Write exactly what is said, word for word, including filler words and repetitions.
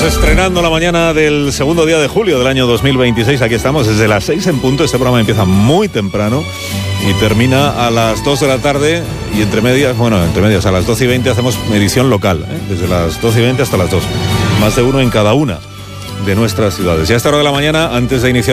Estrenando la mañana del segundo día de julio del año dos mil veintiséis. Aquí estamos desde las seis en punto. Este programa empieza muy temprano y termina a las dos de la tarde. Y entre medias, bueno, entre medias a las doce y veinte hacemos edición local, ¿eh? Desde las doce y veinte hasta las dos. Más de uno en cada una de nuestras ciudades. Y a esta hora de la mañana, antes de iniciar